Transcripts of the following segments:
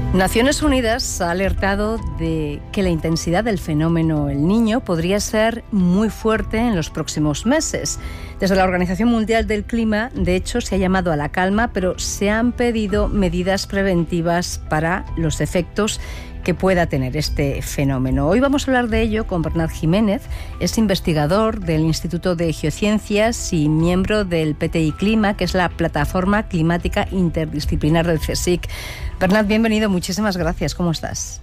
Naciones Unidas ha alertado de que la intensidad del fenómeno El Niño podría ser muy fuerte en los próximos meses. Desde la Organización Mundial del Clima, de hecho, se ha llamado a la calma, pero se han pedido medidas preventivas para los efectos que pueda tener este fenómeno. Hoy vamos a hablar de ello con Bernat Jiménez, es investigador del Instituto de Geociencias y miembro del PTI Clima, que es la plataforma climática interdisciplinar del CSIC. Bernat, bienvenido, muchísimas gracias. ¿Cómo estás?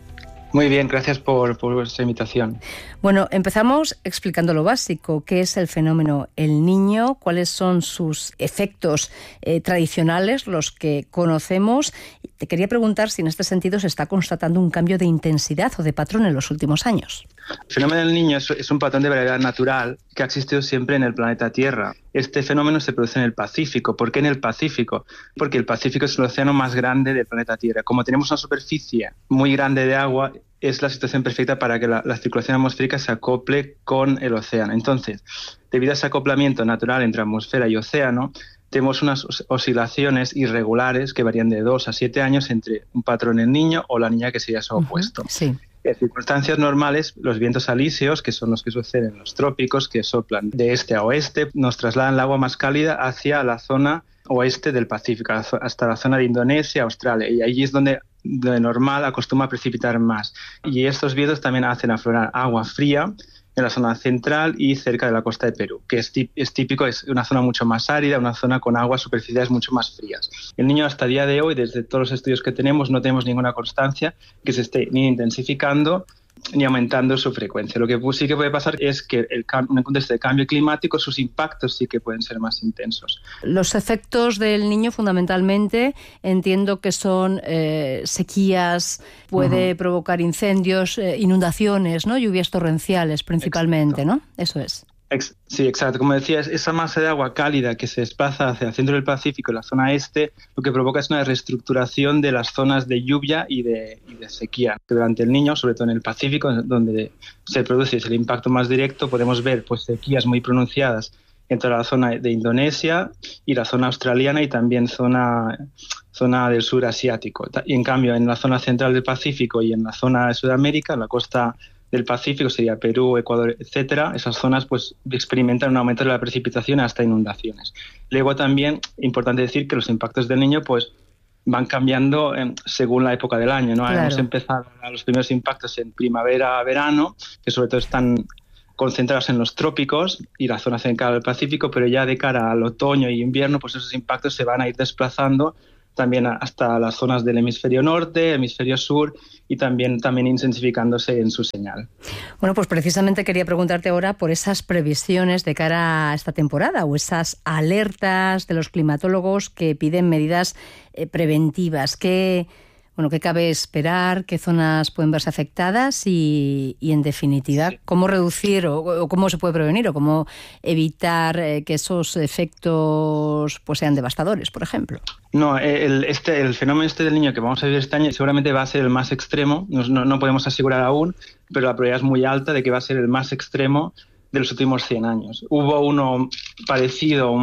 Muy bien, gracias por vuestra invitación. Bueno, empezamos explicando lo básico. ¿Qué es el fenómeno El Niño? ¿Cuáles son sus efectos tradicionales, los que conocemos? Te quería preguntar si en este sentido se está constatando un cambio de intensidad o de patrón en los últimos años. El fenómeno del Niño es un patrón de variabilidad natural que ha existido siempre en el planeta Tierra. Este fenómeno se produce en el Pacífico. ¿Por qué en el Pacífico? Porque el Pacífico es el océano más grande del planeta Tierra. Como tenemos una superficie muy grande de agua, es la situación perfecta para que la circulación atmosférica se acople con el océano. Entonces, debido a ese acoplamiento natural entre atmósfera y océano, tenemos unas oscilaciones irregulares que varían de 2 a 7 años entre un patrón El Niño o la Niña, que sería su opuesto. Sí. En circunstancias normales, los vientos alisios, que son los que suceden en los trópicos, que soplan de este a oeste, nos trasladan el agua más cálida hacia la zona oeste del Pacífico, hasta la zona de Indonesia, Australia, y allí es donde de normal acostumbra a precipitar más. Y estos vientos también hacen aflorar agua fría en la zona central y cerca de la costa de Perú, que es típico, es una zona mucho más árida, una zona con aguas superficiales mucho más frías. El Niño hasta el día de hoy, desde todos los estudios que tenemos, no tenemos ninguna constancia que se esté ni intensificando ni aumentando su frecuencia. Lo que sí que puede pasar es que en un contexto de cambio climático sus impactos sí que pueden ser más intensos. Los efectos del Niño fundamentalmente entiendo que son sequías, puede provocar incendios, inundaciones, ¿no? Lluvias torrenciales principalmente. Exacto. ¿No? Eso es. Sí, exacto. Como decías, esa masa de agua cálida que se desplaza hacia el centro del Pacífico y la zona este, lo que provoca es una reestructuración de las zonas de lluvia y de sequía. Durante el Niño, sobre todo en el Pacífico, donde se produce el impacto más directo, podemos ver pues sequías muy pronunciadas entre la zona de Indonesia y la zona australiana y también zona del sur asiático. Y en cambio, en la zona central del Pacífico y en la zona de Sudamérica, en la costa del Pacífico, sería Perú, Ecuador, etcétera, esas zonas pues experimentan un aumento de la precipitación hasta inundaciones. Luego también, importante decir que los impactos del Niño pues van cambiando según la época del año, ¿no? Claro. Hemos empezado los primeros impactos en primavera, verano, que sobre todo están concentrados en los trópicos y la zona central del Pacífico, pero ya de cara al otoño y invierno, pues esos impactos se van a ir desplazando también hasta las zonas del hemisferio norte, hemisferio sur y también intensificándose en su señal. Bueno, pues precisamente quería preguntarte ahora por esas previsiones de cara a esta temporada o esas alertas de los climatólogos que piden medidas preventivas. ¿Qué cabe esperar? ¿Qué zonas pueden verse afectadas? Y en definitiva, ¿cómo reducir o cómo se puede prevenir o cómo evitar que esos efectos pues sean devastadores, por ejemplo? No, el fenómeno del Niño que vamos a vivir este año seguramente va a ser el más extremo. No podemos asegurar aún, pero la probabilidad es muy alta de que va a ser el más extremo de los últimos 100 años. Hubo uno parecido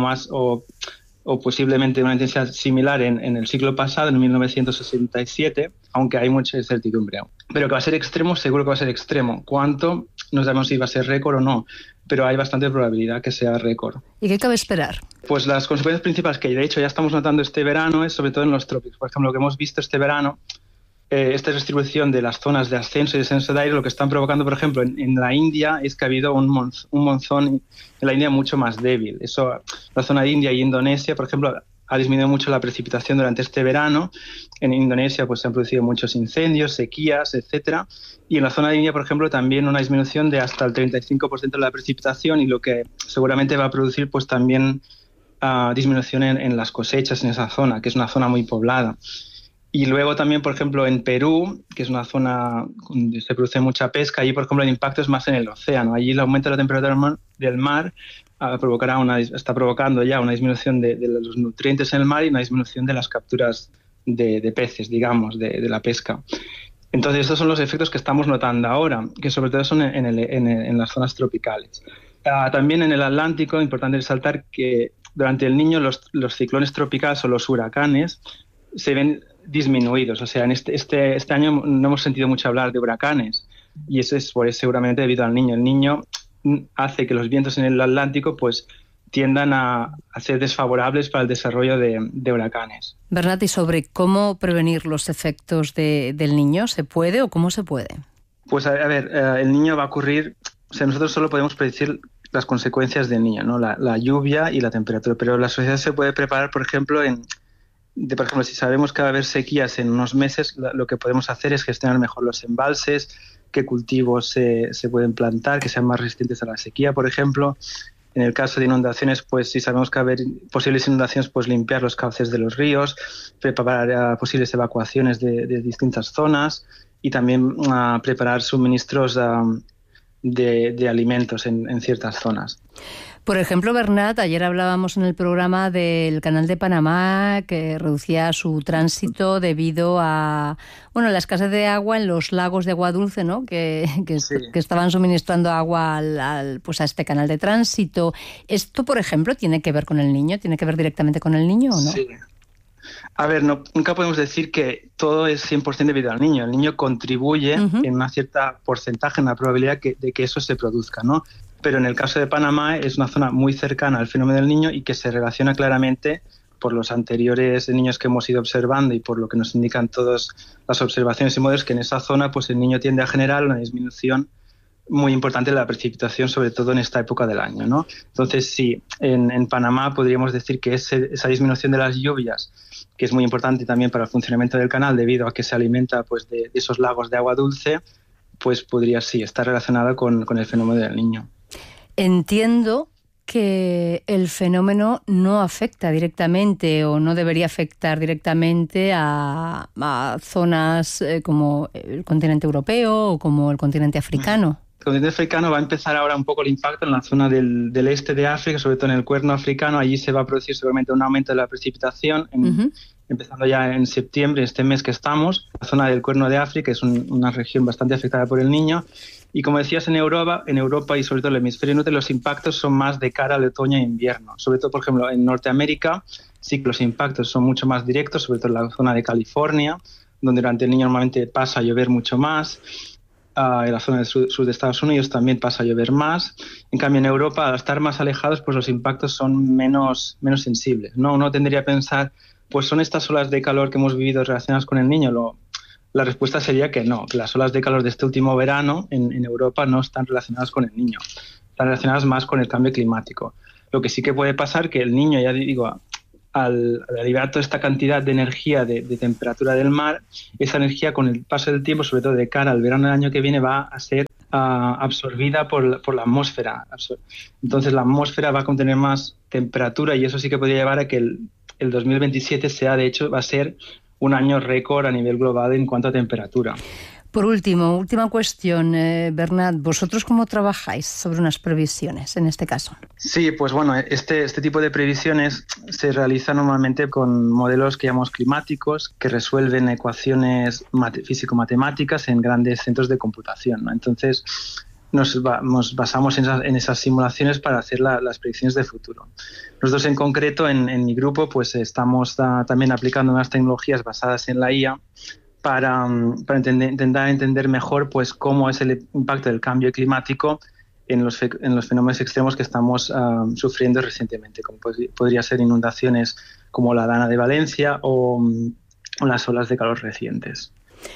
o posiblemente una intensidad similar en el siglo pasado, en 1967, aunque hay mucha incertidumbre. Pero que va a ser extremo, seguro que va a ser extremo. ¿Cuánto? No sabemos si va a ser récord o no, pero hay bastante probabilidad que sea récord. ¿Y qué cabe esperar? Pues las consecuencias principales que de hecho ya estamos notando este verano es sobre todo en los trópicos. Por ejemplo, lo que hemos visto este verano, esta distribución de las zonas de ascenso y descenso de aire, lo que están provocando, por ejemplo, en la India es que ha habido un monzón en la India mucho más débil. Eso, la zona de India y Indonesia, por ejemplo, ha disminuido mucho la precipitación durante este verano. En Indonesia pues, se han producido muchos incendios, sequías, etcétera. Y en la zona de India, por ejemplo, también una disminución de hasta el 35% de la precipitación y lo que seguramente va a producir pues, también disminución en las cosechas en esa zona, que es una zona muy poblada. Y luego también, por ejemplo, en Perú, que es una zona donde se produce mucha pesca, allí, por ejemplo, el impacto es más en el océano. Allí el aumento de la temperatura del mar está provocando ya una disminución de los nutrientes en el mar y una disminución de las capturas de peces, digamos, de la pesca. Entonces, estos son los efectos que estamos notando ahora, que sobre todo son en las zonas tropicales. También en el Atlántico, importante resaltar que durante el Niño los ciclones tropicales o los huracanes se ven disminuidos. O sea, en este año no hemos sentido mucho hablar de huracanes y eso es seguramente debido al niño. El niño hace que los vientos en el Atlántico pues tiendan a ser desfavorables para el desarrollo de huracanes. Bernat, ¿y sobre cómo prevenir los efectos del niño? ¿Se puede o cómo se puede? Pues a ver, el niño va a ocurrir, o sea, nosotros solo podemos predecir las consecuencias del niño, ¿no? La lluvia y la temperatura, pero la sociedad se puede preparar, por ejemplo, si sabemos que va a haber sequías en unos meses, lo que podemos hacer es gestionar mejor los embalses, qué cultivos se pueden plantar, que sean más resistentes a la sequía, por ejemplo. En el caso de inundaciones, pues si sabemos que va a haber posibles inundaciones, pues limpiar los cauces de los ríos, preparar posibles evacuaciones de distintas zonas y también preparar suministros de alimentos en ciertas zonas. Por ejemplo, Bernat, ayer hablábamos en el programa del Canal de Panamá que reducía su tránsito debido a la escasez de agua en los lagos de agua dulce, ¿no? Que estaban suministrando agua a este canal de tránsito. ¿Esto, por ejemplo, tiene que ver con el niño? ¿Tiene que ver directamente con el niño o no? Sí. A ver, nunca podemos decir que todo es 100% debido al niño. El niño contribuye en una cierta porcentaje, en la probabilidad de que eso se produzca, ¿no? Pero en el caso de Panamá es una zona muy cercana al fenómeno del niño y que se relaciona claramente por los anteriores niños que hemos ido observando y por lo que nos indican todas las observaciones y modelos, que en esa zona pues el niño tiende a generar una disminución muy importante de la precipitación, sobre todo en esta época del año, ¿no? Entonces, sí, en Panamá podríamos decir que esa disminución de las lluvias, que es muy importante también para el funcionamiento del canal debido a que se alimenta pues de esos lagos de agua dulce, pues podría sí estar relacionada con el fenómeno del niño. Entiendo que el fenómeno no afecta directamente o no debería afectar directamente a zonas como el continente europeo o como el continente africano. El continente africano va a empezar ahora un poco el impacto en la zona del este de África, sobre todo en el cuerno africano. Allí se va a producir seguramente un aumento de la precipitación, empezando ya en septiembre, este mes que estamos. La zona del cuerno de África es una región bastante afectada por el niño. Y como decías, en Europa y sobre todo en el hemisferio norte, los impactos son más de cara al otoño e invierno. Sobre todo, por ejemplo, en Norteamérica sí que los impactos son mucho más directos, sobre todo en la zona de California, donde durante el niño normalmente pasa a llover mucho más. En la zona del sur de Estados Unidos también pasa a llover más. En cambio, en Europa, al estar más alejados, pues los impactos son menos sensibles, ¿no? Uno tendría que pensar, pues son estas olas de calor que hemos vivido relacionadas con el niño. La respuesta sería que no, que las olas de calor de este último verano en Europa no están relacionadas con el niño, están relacionadas más con el cambio climático. Lo que sí que puede pasar que el niño, ya digo, al liberar toda esta cantidad de energía de temperatura del mar, esa energía con el paso del tiempo, sobre todo de cara al verano del año que viene, va a ser absorbida por la atmósfera. Entonces la atmósfera va a contener más temperatura y eso sí que podría llevar a que el 2027 va a ser un año récord a nivel global en cuanto a temperatura. Por última cuestión, Bernat, ¿vosotros cómo trabajáis sobre unas previsiones en este caso? Sí, pues bueno, este tipo de previsiones se realizan normalmente con modelos que llamamos climáticos, que resuelven ecuaciones físico-matemáticas en grandes centros de computación, ¿no? Entonces, nos basamos en esas simulaciones para hacer las predicciones de futuro. Nosotros en concreto, en mi grupo, pues estamos también aplicando unas tecnologías basadas en la IA para intentar entender mejor pues cómo es el impacto del cambio climático en los fenómenos extremos que estamos sufriendo recientemente, como podría ser inundaciones como la Dana de Valencia o las olas de calor recientes.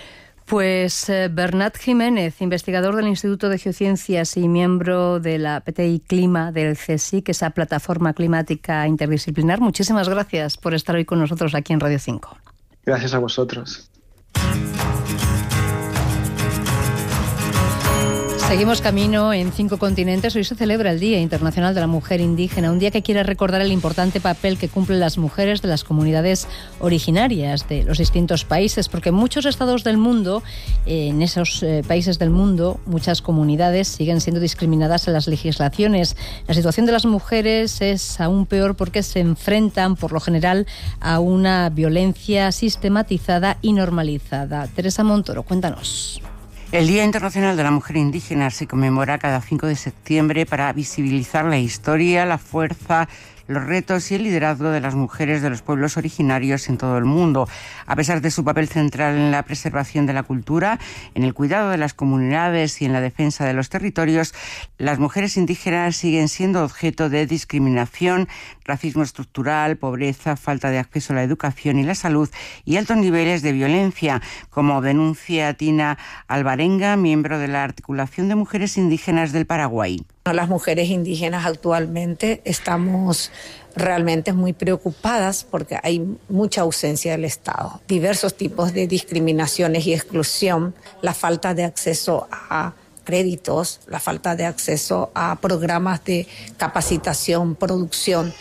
Pues Bernat Jiménez, investigador del Instituto de Geociencias y miembro de la PTI Clima del CSIC, esa plataforma climática interdisciplinar, muchísimas gracias por estar hoy con nosotros aquí en Radio 5. Gracias a vosotros. Seguimos camino en 5 continentes. Hoy se celebra el Día Internacional de la Mujer Indígena, un día que quiere recordar el importante papel que cumplen las mujeres de las comunidades originarias de los distintos países, porque en muchos estados del mundo, en esos países del mundo, muchas comunidades siguen siendo discriminadas en las legislaciones. La situación de las mujeres es aún peor porque se enfrentan, por lo general, a una violencia sistematizada y normalizada. Teresa Montoro, cuéntanos. El Día Internacional de la Mujer Indígena se conmemora cada 5 de septiembre para visibilizar la historia, la fuerza, los retos y el liderazgo de las mujeres de los pueblos originarios en todo el mundo. A pesar de su papel central en la preservación de la cultura, en el cuidado de las comunidades y en la defensa de los territorios, las mujeres indígenas siguen siendo objeto de discriminación, racismo estructural, pobreza, falta de acceso a la educación y la salud y altos niveles de violencia, como denuncia Tina Alvarenga, miembro de la Articulación de Mujeres Indígenas del Paraguay. Las mujeres indígenas actualmente estamos realmente muy preocupadas porque hay mucha ausencia del Estado, diversos tipos de discriminaciones y exclusión, la falta de acceso a créditos, la falta de acceso a programas de capacitación, producción,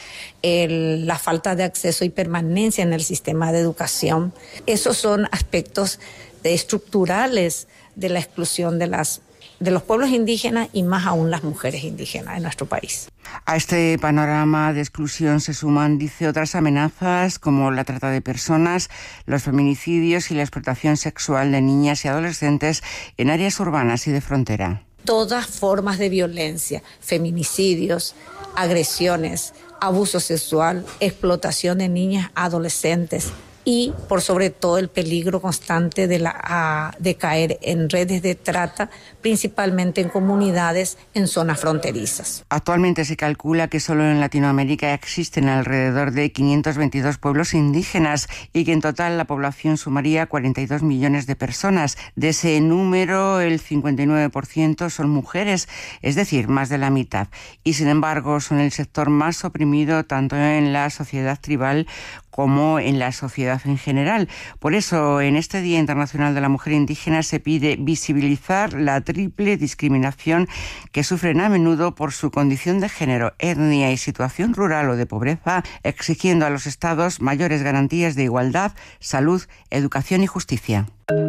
la falta de acceso y permanencia en el sistema de educación. Esos son aspectos estructurales de la exclusión de los pueblos indígenas y más aún las mujeres indígenas en nuestro país. A este panorama de exclusión se suman, dice, otras amenazas como la trata de personas, los feminicidios y la explotación sexual de niñas y adolescentes en áreas urbanas y de frontera. Todas formas de violencia, feminicidios, agresiones, abuso sexual, explotación de niñas, adolescentes, y por sobre todo el peligro constante de caer en redes de trata, principalmente en comunidades en zonas fronterizas. Actualmente se calcula que solo en Latinoamérica existen alrededor de 522 pueblos indígenas y que en total la población sumaría 42 millones de personas. De ese número, el 59% son mujeres, es decir, más de la mitad. Y sin embargo, son el sector más oprimido tanto en la sociedad tribal como en la sociedad en general. Por eso, en este Día Internacional de la Mujer Indígena se pide visibilizar la triple discriminación que sufren a menudo por su condición de género, etnia y situación rural o de pobreza, exigiendo a los Estados mayores garantías de igualdad, salud, educación y justicia.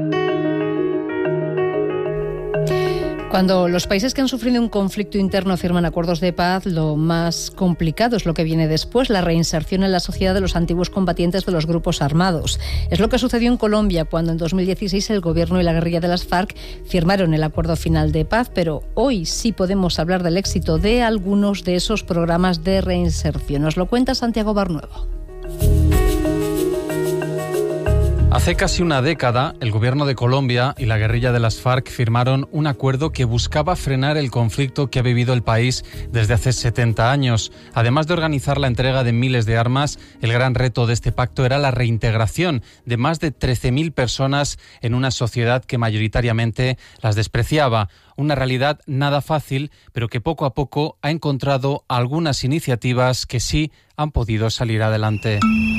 Cuando los países que han sufrido un conflicto interno firman acuerdos de paz, lo más complicado es lo que viene después, la reinserción en la sociedad de los antiguos combatientes de los grupos armados. Es lo que sucedió en Colombia cuando en 2016 el gobierno y la guerrilla de las FARC firmaron el acuerdo final de paz, pero hoy sí podemos hablar del éxito de algunos de esos programas de reinserción. Nos lo cuenta Santiago Barnuevo. Hace casi una década, el gobierno de Colombia y la guerrilla de las FARC firmaron un acuerdo que buscaba frenar el conflicto que ha vivido el país desde hace 70 años. Además de organizar la entrega de miles de armas, el gran reto de este pacto era la reintegración de más de 13.000 personas en una sociedad que mayoritariamente las despreciaba. Una realidad nada fácil, pero que poco a poco ha encontrado algunas iniciativas que sí han podido salir adelante.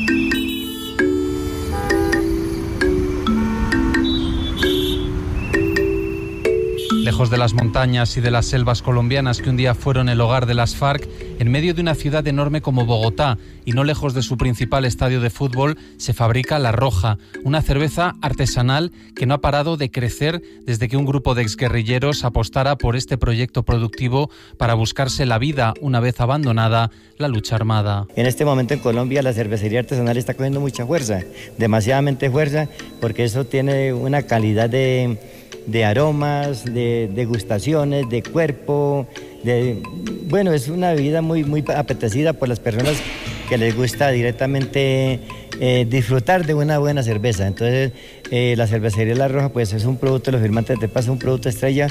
Lejos de las montañas y de las selvas colombianas que un día fueron el hogar de las FARC, en medio de una ciudad enorme como Bogotá y no lejos de su principal estadio de fútbol, se fabrica La Roja, una cerveza artesanal que no ha parado de crecer desde que un grupo de exguerrilleros apostara por este proyecto productivo para buscarse la vida una vez abandonada la lucha armada. En este momento en Colombia la cervecería artesanal está cogiendo mucha fuerza, demasiadamente fuerza, porque eso tiene una calidad de aromas, de degustaciones, de cuerpo, bueno, es una bebida muy apetecida por las personas que les gusta directamente disfrutar de una buena cerveza. Entonces, la cervecería La Roja pues es un producto, los firmantes de paz, un producto estrella.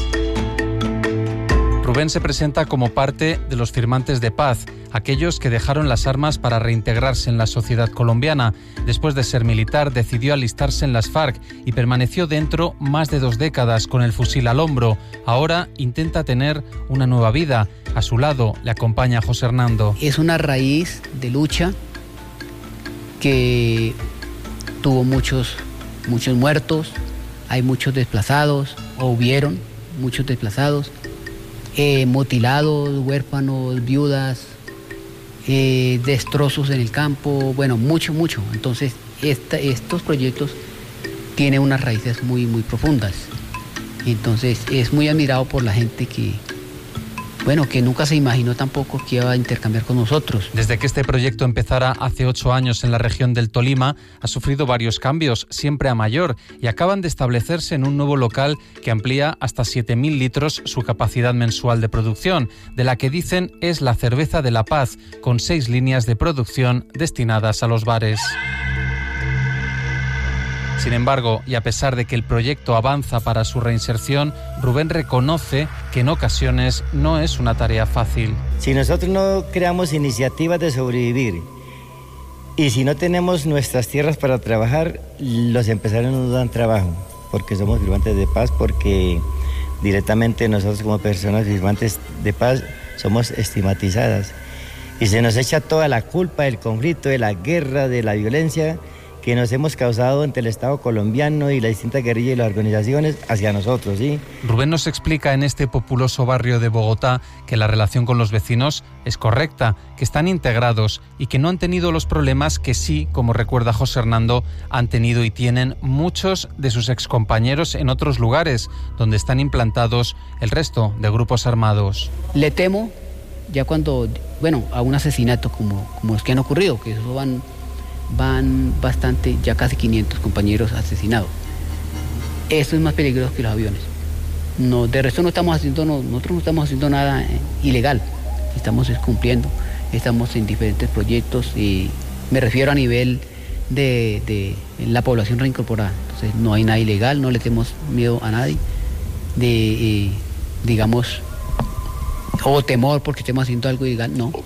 Rubén se presenta como parte de los firmantes de paz, aquellos que dejaron las armas para reintegrarse en la sociedad colombiana. Después de ser militar, decidió alistarse en las FARC y permaneció dentro más de 2 décadas con el fusil al hombro. Ahora intenta tener una nueva vida. A su lado le acompaña José Hernando. Es una raíz de lucha que tuvo muchos muertos, hay muchos desplazados, o hubieron muchos desplazados, mutilados, huérfanos, viudas, destrozos en el campo, bueno, mucho. Entonces, estos proyectos tienen unas raíces muy profundas. Entonces, es muy admirado por la gente bueno, que nunca se imaginó tampoco que iba a intercambiar con nosotros. Desde que este proyecto empezara hace 8 años en la región del Tolima, ha sufrido varios cambios, siempre a mayor, y acaban de establecerse en un nuevo local que amplía hasta 7.000 litros su capacidad mensual de producción, de la que dicen es la cerveza de La Paz, con 6 líneas de producción destinadas a los bares. Sin embargo, y a pesar de que el proyecto avanza para su reinserción, Rubén reconoce que en ocasiones no es una tarea fácil. Si nosotros no creamos iniciativas de sobrevivir y si no tenemos nuestras tierras para trabajar, los empresarios no nos dan trabajo, porque somos firmantes de paz, porque directamente nosotros como personas firmantes de paz somos estigmatizadas. Y se nos echa toda la culpa del conflicto, de la guerra, de la violencia que nos hemos causado entre el Estado colombiano y las distintas guerrillas y las organizaciones hacia nosotros, ¿sí? Rubén nos explica en este populoso barrio de Bogotá que la relación con los vecinos es correcta, que están integrados y que no han tenido los problemas que sí, como recuerda José Hernando, han tenido y tienen muchos de sus excompañeros en otros lugares donde están implantados el resto de grupos armados. Le temo ya cuando, a un asesinato como los que han ocurrido, que eso van bastante, ya casi 500 compañeros asesinados. Eso es más peligroso que los aviones. No, de resto nosotros no estamos haciendo nada ilegal, estamos cumpliendo, estamos en diferentes proyectos y me refiero a nivel de la población reincorporada. Entonces no hay nada ilegal, no le tenemos miedo a nadie, digamos, o temor porque estemos haciendo algo ilegal, no.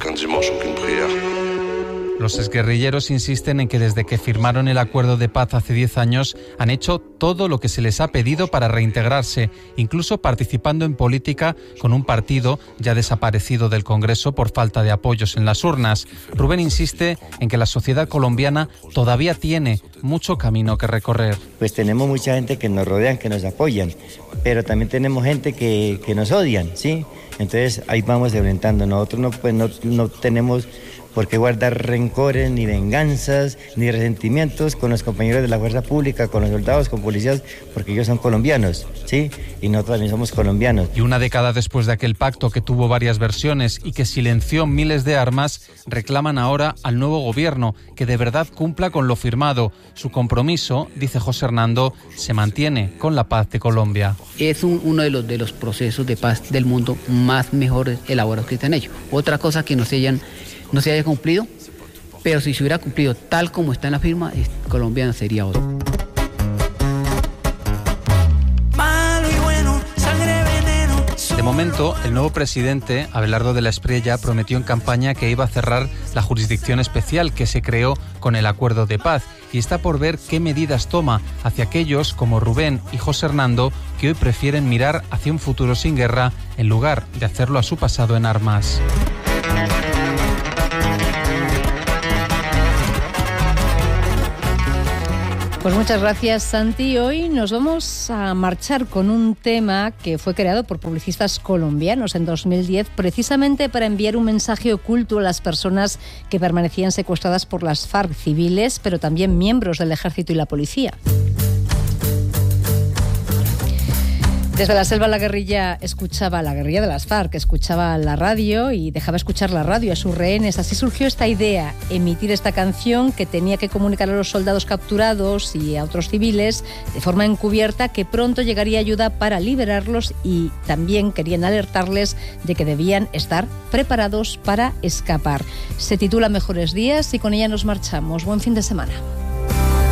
Los exguerrilleros insisten en que desde que firmaron el acuerdo de paz hace 10 años han hecho todo lo que se les ha pedido para reintegrarse, incluso participando en política con un partido ya desaparecido del Congreso por falta de apoyos en las urnas. Rubén insiste en que la sociedad colombiana todavía tiene mucho camino que recorrer. Pues tenemos mucha gente que nos rodean, que nos apoyan, pero también tenemos gente que nos odian, ¿sí? Entonces ahí vamos enfrentando. Nosotros no tenemos por qué guardar rencores, ni venganzas, ni resentimientos con los compañeros de la fuerza pública, con los soldados, con policías, porque ellos son colombianos, ¿sí? Y nosotros también somos colombianos. Y una década después de aquel pacto que tuvo varias versiones y que silenció miles de armas, reclaman ahora al nuevo gobierno que de verdad cumpla con lo firmado. Su compromiso, dice José Hernando, se mantiene con la paz de Colombia. Es uno de los procesos de paz del mundo más mejores elaborados que se han hecho. Otra cosa que no se haya cumplido, pero si se hubiera cumplido tal como está en la firma, Colombia sería otro. De momento, el nuevo presidente, Abelardo de la Espriella, prometió en campaña que iba a cerrar la jurisdicción especial que se creó con el acuerdo de paz y está por ver qué medidas toma hacia aquellos como Rubén y José Hernando que hoy prefieren mirar hacia un futuro sin guerra en lugar de hacerlo a su pasado en armas. Pues muchas gracias, Santi. Hoy nos vamos a marchar con un tema que fue creado por publicistas colombianos en 2010 precisamente para enviar un mensaje oculto a las personas que permanecían secuestradas por las FARC civiles, pero también miembros del ejército y la policía. Desde la selva la guerrilla de las FARC escuchaba la radio y dejaba escuchar la radio a sus rehenes. Así surgió esta idea, emitir esta canción que tenía que comunicar a los soldados capturados y a otros civiles de forma encubierta que pronto llegaría ayuda para liberarlos y también querían alertarles de que debían estar preparados para escapar. Se titula Mejores días y con ella nos marchamos. Buen fin de semana.